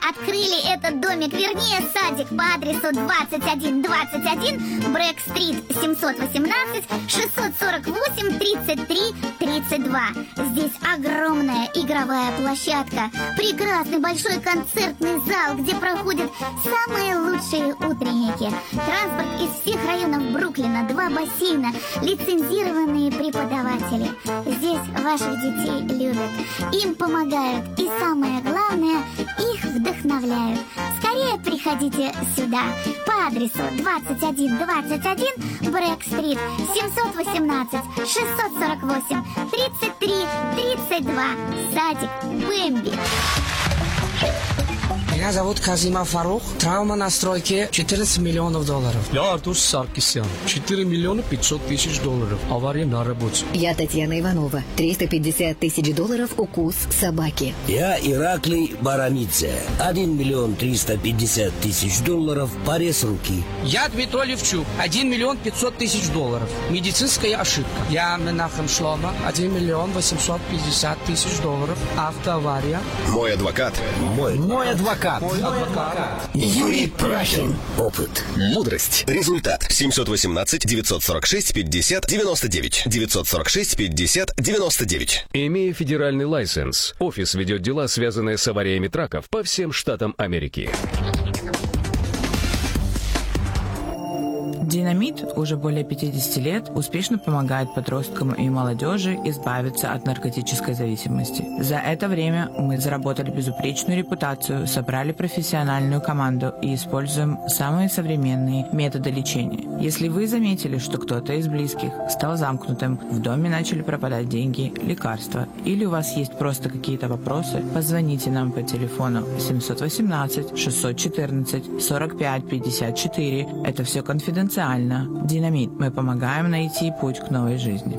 открыли этот домик, вернее садик по адресу 2121 Брэк-стрит 718 648 33 32. Здесь огромная игровая площадка, прекрасный большой концертный зал, где проходят самые лучшие утренники, транспорт из всех районов Бруклина, 2 бассейна, лицензированные преподаватели. Здесь ваших детей любят, им помогают и, самое главное, их вдохновляют. Скорее приходите сюда по адресу 2121 Брэк-стрит 718 648 33 32. Садик Бэмби. Меня зовут Казима Фарух. Травма на стройке 14 миллионов долларов. Я Артур Саркисян. 4 миллиона 500 тысяч долларов. Авария на работе. Я Татьяна Иванова. 350 тысяч долларов укус собаки. Я Ираклий Барамидзе. 1 миллион 350 тысяч долларов порез руки. Я Дмитрий Левчук. 1 миллион 500 тысяч долларов. Медицинская ошибка. Я Менахем Шлома. 1 миллион 850 тысяч долларов. Автоавария. Мой адвокат. Мой адвокат. Юрий Прахин. Опыт. Мудрость. Результат. 718-946-50-99. 946-50-99. Имея федеральный лайсенс, офис ведет дела, связанные с авариями траков по всем штатам Америки. Динамит уже более 50 лет успешно помогает подросткам и молодежи избавиться от наркотической зависимости. За это время мы заработали безупречную репутацию, собрали профессиональную команду и используем самые современные методы лечения. Если вы заметили, что кто-то из близких стал замкнутым, в доме начали пропадать деньги, лекарства, или у вас есть просто какие-то вопросы, позвоните нам по телефону 718 614 45 54. Это все конфиденциально. Динамит. Мы помогаем найти путь к новой жизни.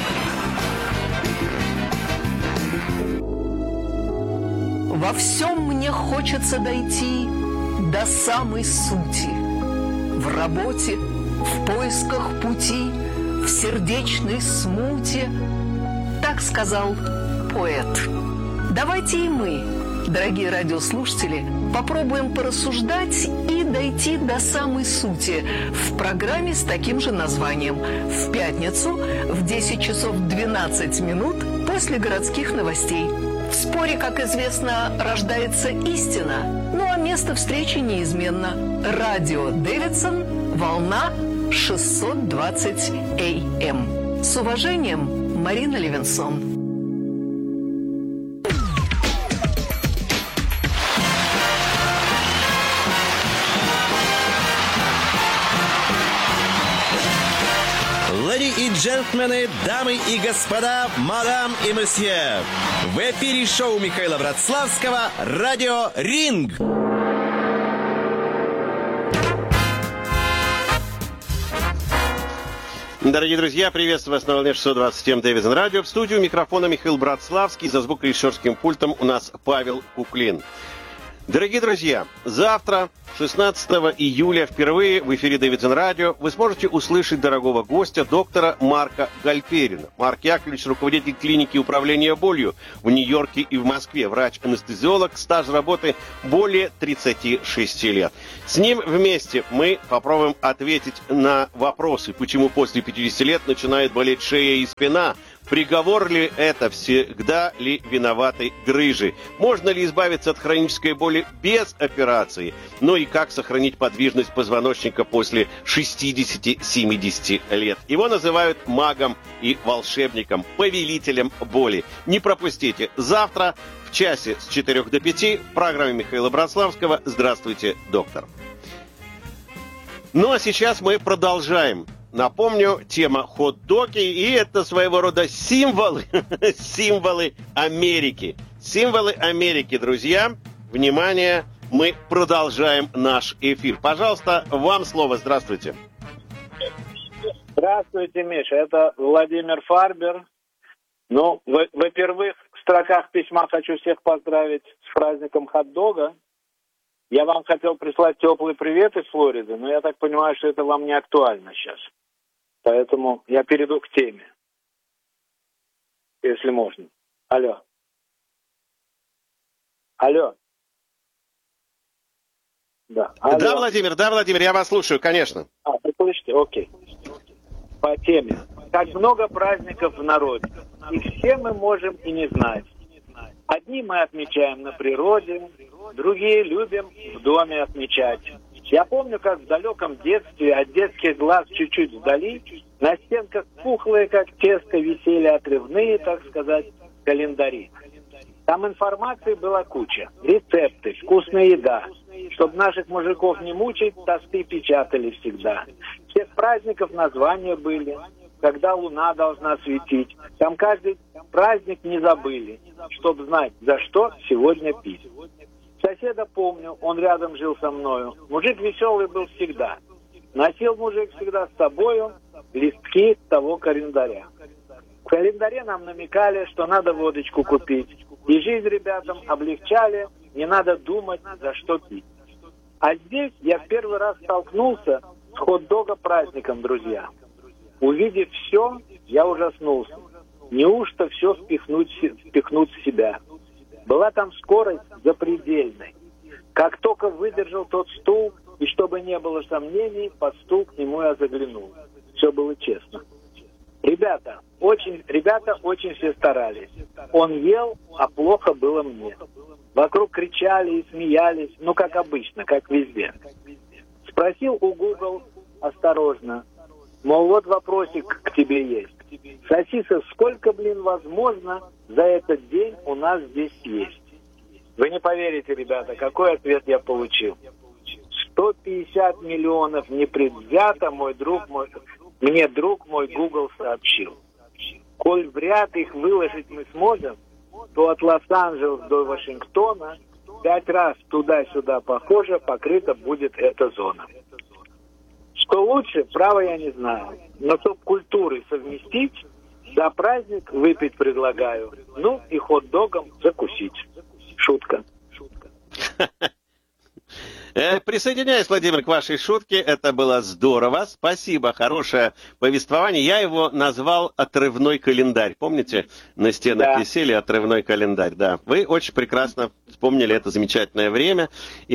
Во всем мне хочется дойти до самой сути. В работе, в поисках пути, в сердечной смуте. Так сказал поэт. Давайте и мы, дорогие радиослушатели, попробуем порассуждать и дойти до самой сути в программе с таким же названием в пятницу в 10 часов 12 минут после городских новостей. В споре, как известно, рождается истина, ну а место встречи неизменно. Радио Дэвидсон, волна 620 АМ. С уважением, Марина Левинсон. Леди и джентльмены, дамы и господа, мадам и месье. В эфире шоу Михаила Братславского «Радио Ринг». Дорогие друзья, приветствую вас на волне 627 Дэвидсон Радио. В студию микрофона Михаил Братславский. За звукорежиссерским пультом у нас Павел Куклин. Дорогие друзья, завтра, 16 июля, впервые в эфире Дэвидсон Радио вы сможете услышать дорогого гостя, доктора Марка Гальперина. Марк Яковлевич, руководитель клиники управления болью в Нью-Йорке и в Москве, врач-анестезиолог, стаж работы более 36 лет. С ним вместе мы попробуем ответить на вопросы, почему после 50 лет начинает болеть шея и спина. Приговор ли это, всегда ли виноваты грыжи? Можно ли избавиться от хронической боли без операции? Ну и как сохранить подвижность позвоночника после 60-70 лет? Его называют магом и волшебником, повелителем боли. Не пропустите. Завтра в часе с 4 до 5 в программе Михаила Братславского «Здравствуйте, доктор». Ну а сейчас мы продолжаем. Напомню, тема хот-доги, и это своего рода символы, символы Америки. Символы Америки, друзья. Внимание, мы продолжаем наш эфир. Пожалуйста, вам слово. Здравствуйте. Здравствуйте, Миша. Это Владимир Фарбер. Ну, во-первых, в строках письма хочу всех поздравить с праздником хот-дога. Я вам хотел прислать теплый привет из Флориды, но я так понимаю, что это вам не актуально сейчас. Поэтому я перейду к теме, если можно. Алло. Алло. Да. Алло. Да, Владимир, я вас слушаю, конечно. Вы слышите? Окей. По теме. Как много праздников в народе. И все мы можем и не знать. Одни мы отмечаем на природе, другие любим в доме отмечать. Я помню, как в далеком детстве от детских глаз чуть-чуть вдали на стенках пухлые, как тесто, висели отрывные, так сказать, календари. Там информации была куча. Рецепты, вкусная еда. Чтобы наших мужиков не мучить, тосты печатали всегда. Всех праздников названия были. Когда луна должна светить. Там каждый праздник не забыли, чтобы знать, за что сегодня пить. Соседа помню, он рядом жил со мною. Мужик веселый был всегда. Носил мужик всегда с собою листки того календаря. В календаре нам намекали, что надо водочку купить. И жизнь ребятам облегчали, не надо думать, за что пить. А здесь я в первый раз столкнулся с хот-дога праздником, друзья. Увидев все, я ужаснулся. Неужто все впихнуть в себя? Была там скорость запредельной. Как только выдержал тот стул, и чтобы не было сомнений, под стул к нему я заглянул. Все было честно. Ребята очень все старались. Он ел, а плохо было мне. Вокруг кричали и смеялись, ну как обычно, как везде. Спросил у Google осторожно, мол, вот вопросик к тебе есть. Сосисок сколько, возможно, за этот день у нас здесь есть? Вы не поверите, ребята, какой ответ я получил. 150 миллионов непредвзято мне друг мой Google сообщил. Коль вряд их выложить мы сможем, то от Лос-Анджелеса до Вашингтона 5 раз туда-сюда похоже покрыта будет эта зона. Что лучше, право я не знаю. Но чтоб культуры совместить, за праздник выпить предлагаю. Ну и хот-догом закусить. Шутка. Присоединяюсь, Владимир, к вашей шутке. Это было здорово. Спасибо. Хорошее повествование. Я его назвал «Отрывной календарь». Помните, на стенах висели «Отрывной календарь». Да. Вы очень прекрасно вспомнили это замечательное время.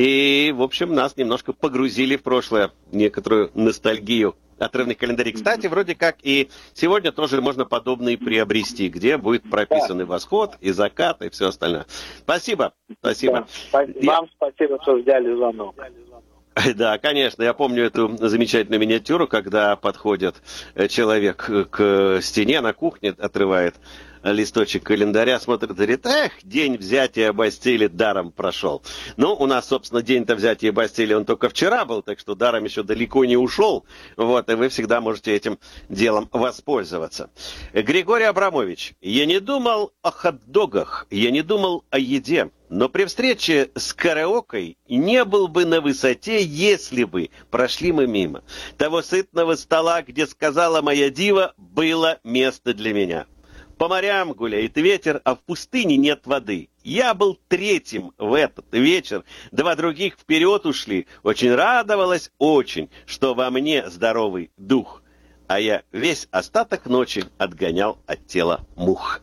И, в общем, нас немножко погрузили в прошлое, некоторую ностальгию. Отрывных календарей. Кстати, вроде как и сегодня тоже можно подобные приобрести, где будет прописан и восход, и закат, и все остальное. Спасибо. Спасибо. Вам спасибо, что взяли звонок. Да, конечно, я помню эту замечательную миниатюру, когда подходит человек к стене на кухне, отрывает листочек календаря, смотрит и говорит, день взятия Бастилии даром прошел. Ну, у нас, собственно, день-то взятия Бастилии, он только вчера был, так что даром еще далеко не ушел, вот, и вы всегда можете этим делом воспользоваться. Григорий Абрамович, я не думал о хот-догах, я не думал о еде, но при встрече с караокой не был бы на высоте, если бы прошли мы мимо того сытного стола, где, сказала моя дива, было место для меня. По морям гуляет ветер, а в пустыне нет воды. Я был третьим в этот вечер. 2 других вперед ушли. Очень радовалась, что во мне здоровый дух. А я весь остаток ночи отгонял от тела мух.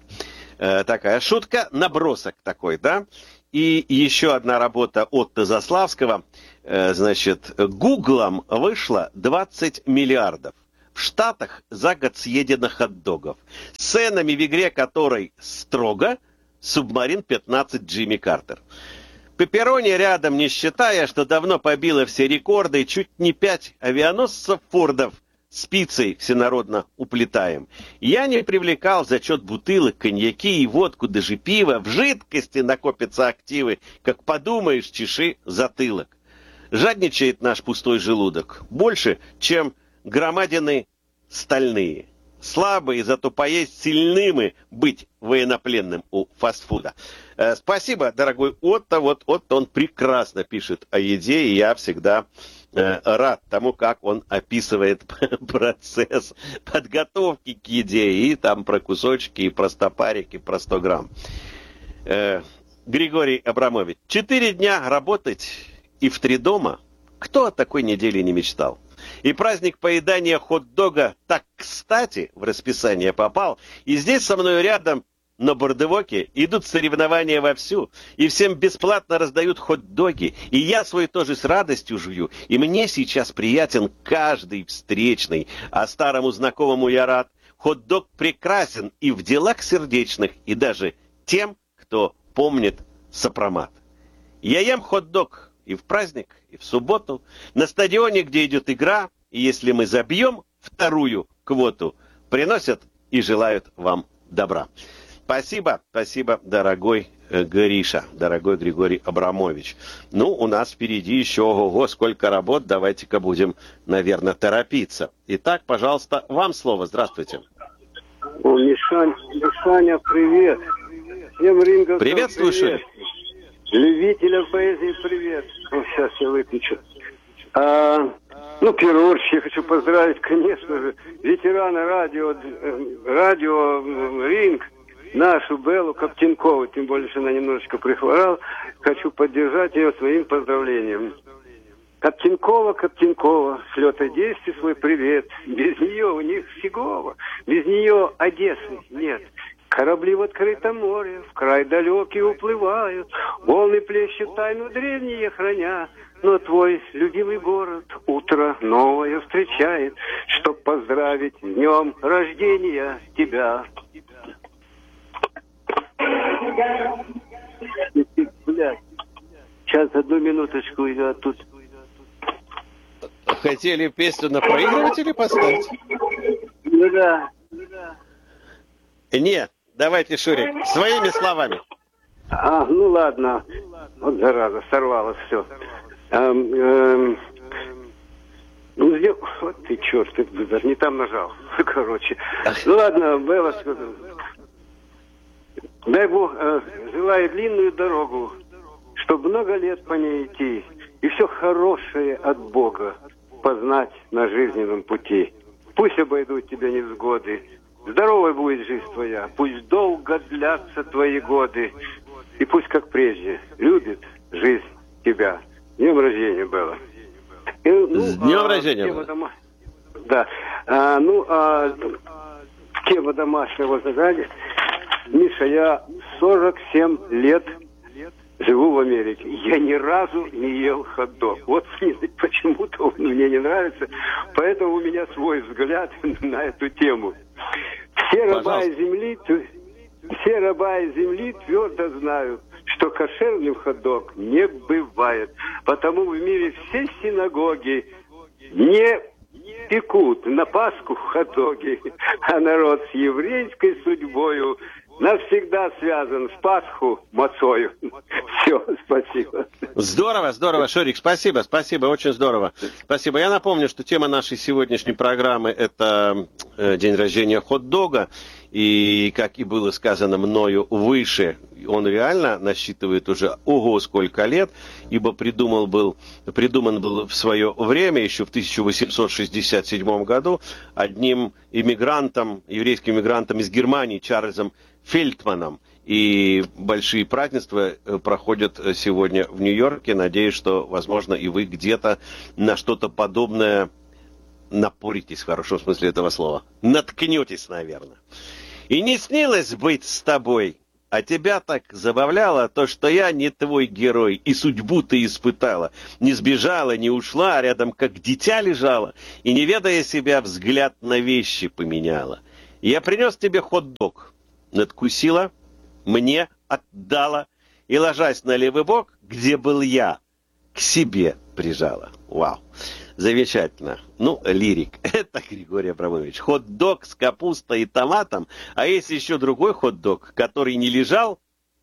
Такая шутка, набросок такой, да? И еще одна работа Отто Заславского. Значит, Гуглом вышло 20 миллиардов. В Штатах за год съедено хот-догов. С ценами в игре которой строго Субмарин 15 Джимми Картер. Пепперони рядом, не считая, что давно побило все рекорды, чуть не 5 авианосцев Фордов спицей всенародно уплетаем. Я не привлекал в зачет бутылок, коньяки и водку, даже пива. В жидкости накопятся активы. Как подумаешь, чеши затылок. Жадничает наш пустой желудок больше, чем громадины стальные. Слабые, зато поесть сильными, быть военнопленным у фастфуда. Спасибо, дорогой Отто. Вот Отто, он прекрасно пишет о еде, и я всегда рад тому, как он описывает процесс подготовки к еде, и там про кусочки, и про стопарики, про 100 грамм. Григорий Абрамович, 4 дня работать и в 3 дома? Кто о такой неделе не мечтал? И праздник поедания хот-дога так кстати в расписание попал. И здесь со мной рядом на бордевоке идут соревнования вовсю, и всем бесплатно раздают хот-доги, и я свой тоже с радостью жую, и мне сейчас приятен каждый встречный, а старому знакомому я рад. Хот-дог прекрасен и в делах сердечных, и даже тем, кто помнит сопромат. Я ем хот-дог и в праздник, и в субботу, на стадионе, где идет игра, и если мы забьем вторую квоту, приносят и желают вам добра. Спасибо, спасибо, дорогой Гриша, дорогой Григорий Абрамович. Ну, у нас впереди еще, ого, сколько работ, давайте-ка будем, наверное, торопиться. Итак, пожалуйста, вам слово, здравствуйте. Мишаня, привет. Всем рингов приветствую, привет. Любителям поэзии привет. Ну, сейчас я выключу. Ну, в первую очередь я хочу поздравить, конечно же, ветерана радио Ринг, нашу Беллу Коптенкову, тем более, что она немножечко прихворала. Хочу поддержать ее своим поздравлением. Коптенкова, шлет Одессе свой привет. Без нее у них фигово, без нее Одессы нет. Корабли в открытом море, в край далекий уплывают, волны плещут тайну древние храня. Но твой любимый город утро новое встречает, чтоб поздравить с днем рождения тебя. Блядь. Сейчас, одну минуточку, я тут... Хотели песню на проигрывателе поставить? Ну да. Нет, давайте, Шурик, своими словами. Ну ладно. Вот зараза, сорвалось все. Вот ты черт, ты даже не там нажал. Короче. Ну ладно, Белла, дай Бог, желаю длинную дорогу, чтобы много лет по ней идти, и все хорошее от Бога познать на жизненном пути. Пусть обойдут тебя невзгоды, здоровой будет жизнь твоя, пусть долго длятся твои годы, и пусть, как прежде, любит жизнь тебя. С днем рождения, Белла. С днем рождения, Белла. Да. Тема домашнего задания. Миша, я 47 лет живу в Америке. Я ни разу не ел хот-дог. Вот почему-то он мне не нравится. Поэтому у меня свой взгляд на эту тему. Все раба из земли твердо знают, что кошерным хот-дог не бывает. Потому в мире все синагоги не пекут на Пасху хот-доги, а народ с еврейской судьбою навсегда связан с Пасху мацою. Все, спасибо. Здорово, Шурик, спасибо, очень здорово. Спасибо. Я напомню, что тема нашей сегодняшней программы – это день рождения хот-дога. И, как и было сказано мною выше, он реально насчитывает уже ого сколько лет, ибо придуман был в свое время, еще в 1867 году, одним еврейским иммигрантом из Германии, Чарльзом Фельдманом. И большие празднества проходят сегодня в Нью-Йорке. Надеюсь, что, возможно, и вы где-то на что-то подобное напоритесь, в хорошем смысле этого слова. Наткнетесь, наверное. И не снилось быть с тобой, а тебя так забавляло то, что я не твой герой, и судьбу ты испытала. Не сбежала, не ушла, а рядом как дитя лежала, и, не ведая себя, взгляд на вещи поменяла. Я принес тебе хот-дог, надкусила, мне отдала, и, ложась на левый бок, где был я, к себе прижала. Вау! Замечательно. Лирик. Это Григорий Абрамович. Хот-дог с капустой и томатом. А есть еще другой хот-дог, который не лежал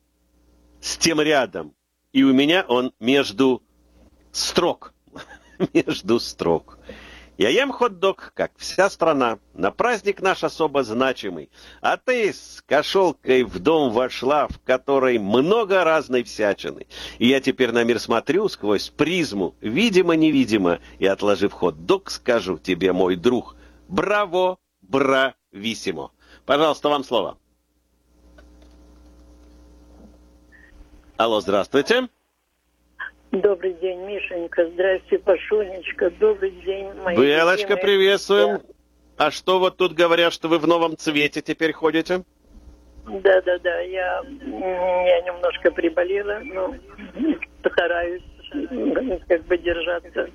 с тем рядом. И у меня он между строк. Между строк. Я ем хот-дог, как вся страна, на праздник наш особо значимый. А ты с кошелкой в дом вошла, в которой много разной всячины. И я теперь на мир смотрю сквозь призму, видимо-невидимо, и, отложив хот-дог, скажу тебе, мой друг, браво, брависсимо. Пожалуйста, вам слово. Алло, здравствуйте. Добрый день, Мишенька. Здрасте, Пашунечка. Добрый день, мои Белочка, любимые. приветствуем. А что вот тут говорят, что вы в новом цвете теперь ходите? Да, я немножко приболела, но стараюсь как бы держаться.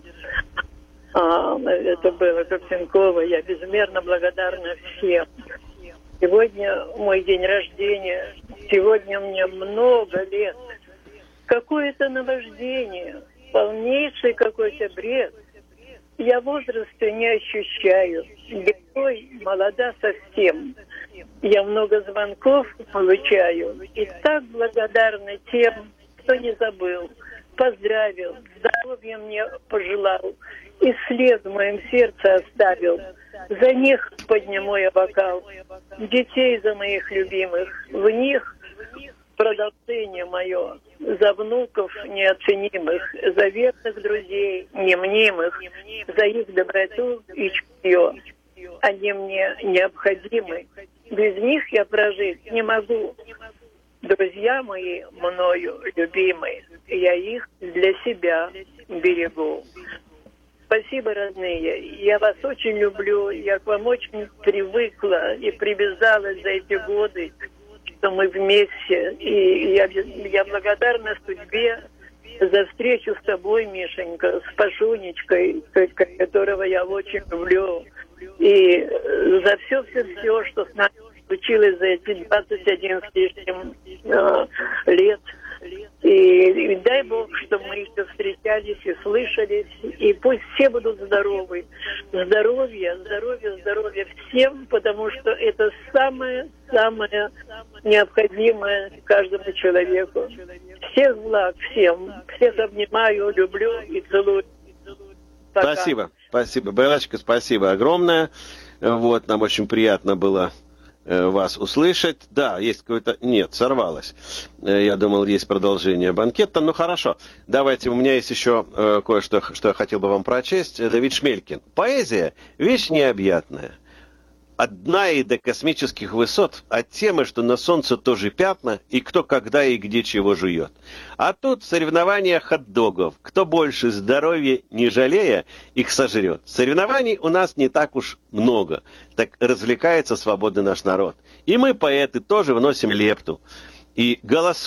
Это было Копсенкова. Я безмерно благодарна всем. Сегодня мой день рождения. Сегодня мне много лет. Какое-то наваждение, полнейший какой-то бред. Я возраста не ощущаю. Герой молода совсем. Я много звонков получаю. И так благодарна тем, кто не забыл, поздравил, здоровья мне пожелал. И след в моем сердце оставил. За них подниму я бокал. Детей за моих любимых. В них продолжение мое. За внуков неоценимых. За верных друзей немнимых. За их доброту и чутье. Они мне необходимы. Без них я прожить не могу. Друзья мои мною любимые. Я их для себя берегу. Спасибо, родные. Я вас очень люблю. Я к вам очень привыкла и привязалась за эти годы, что мы вместе. И я благодарна судьбе за встречу с тобой, Мишенька, с Пашунечкой, которого я очень люблю. И за все, что с нами случилось за эти 21 с лишним лет. И дай Бог, чтобы мы еще встречались и слышались. И пусть все будут здоровы. Здоровье всем, потому что это самое необходимое каждому человеку. Всех благ всем. Всех обнимаю, люблю и целую. Пока. Спасибо, Белочка, спасибо огромное. Вот, нам очень приятно было вас услышать. Да, есть какое-то... Нет, сорвалось. Я думал, есть продолжение банкета. Ну, хорошо. Давайте, у меня есть еще кое-что, что я хотел бы вам прочесть. Давид Шмелькин. Поэзия – вещь необъятная. Одна и до космических высот, от темы, что на солнце тоже пятна, и кто когда и где чего жует. А тут соревнования хот-догов. Кто больше здоровья не жалея, их сожрет. Соревнований у нас не так уж много. Так развлекается свободный наш народ. И мы, поэты, тоже вносим лепту. И голос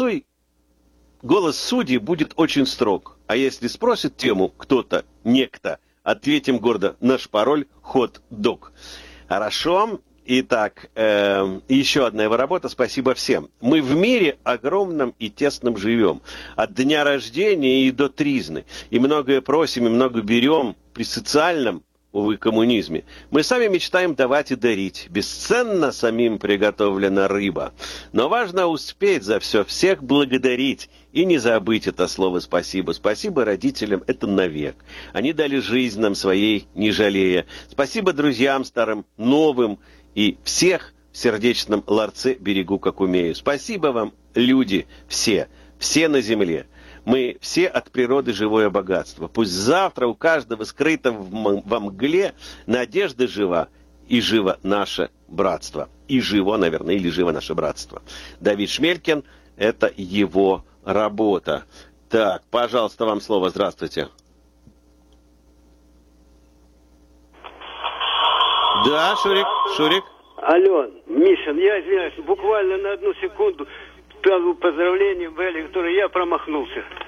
судей будет очень строг. А если спросит тему кто-то, некто, ответим гордо: наш пароль хот-дог. Хорошо. Итак, еще одна его работа. Спасибо всем. Мы в мире огромном и тесном живем. От дня рождения и до тризны. И многое просим, и много берем при социальном, увы, коммунизме. Мы сами мечтаем давать и дарить. Бесценно самим приготовлена рыба. Но важно успеть за все всех благодарить. И не забыть это слово «спасибо». Спасибо родителям, это навек. Они дали жизнь нам своей, не жалея. Спасибо друзьям старым, новым. И всех в сердечном ларце берегу, как умею. Спасибо вам, люди, все на земле. Мы все от природы живое богатство. Пусть завтра у каждого скрыто во мгле надежда жива, и живо наше братство. И живо, наверное, или живо наше братство. Давид Шмелькин, это его работа. Так, пожалуйста, вам слово. Здравствуйте. Да, Шурик. Алло, Миша, я извиняюсь, буквально на одну секунду поздравления Белли, которой я промахнулся.